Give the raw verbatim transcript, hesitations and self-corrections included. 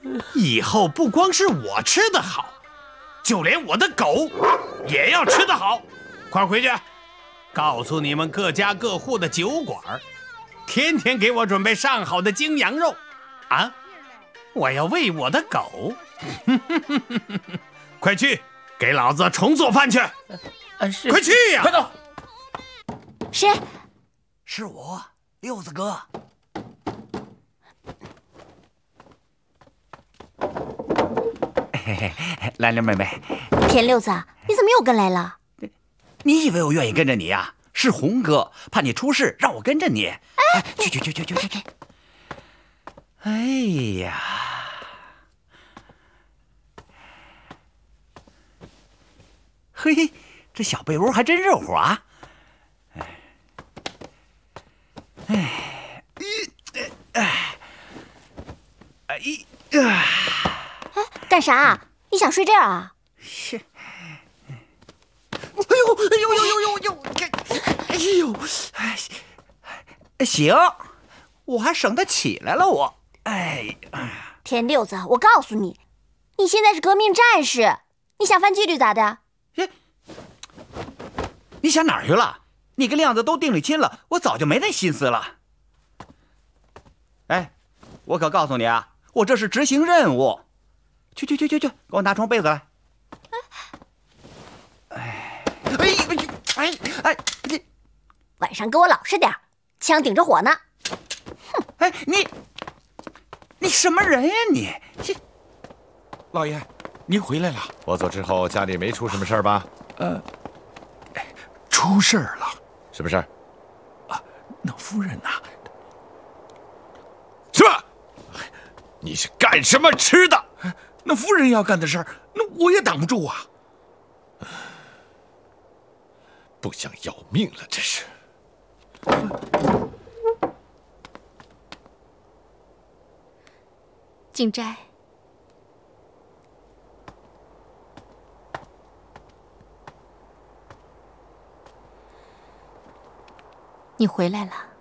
以后不光是我吃得好，就连我的狗也要吃得好。快回去，告诉你们各家各户的酒馆，天天给我准备上好的精羊肉啊！我要喂我的狗。快去，给老子重做饭去！ 啊，是。 快去呀！ 快走！ 谁？ 是我，六子哥。嘿嘿，兰玲妹妹。 田六子，你怎么又跟来了？ 你以为我愿意跟着你呀？是红哥怕你出事，让我跟着你。哎，去去去去去去去！哎呀，嘿，这小被窝还真热乎啊！哎，哎，哎，哎呀！ 哎，干啥？你想睡这儿啊？ 是。哎呦，哎呦呦呦呦呦！哎呦，哎，行，我还省得起来了我。哎， 田六子，我告诉你，你现在是革命战士，你想犯纪律咋的？ 哎，你想哪儿去了？你跟亮子都订了亲了，我早就没那心思了。哎，我可告诉你啊，我这是执行任务。去去去去去，给我拿床被子来。哎，哎哎哎，你晚上给我老实点，枪顶着火呢。 哼！哎，你你什么人呀你？ 老爷，您回来了。 我走之后，家里没出什么事儿吧？ 呃，出事儿了。 什么事儿？ 啊，那夫人呐。 什么？你是干什么吃的？ 那夫人要干的事儿，那我也挡不住啊。 不想要命了，这是。 景斋，你回来了。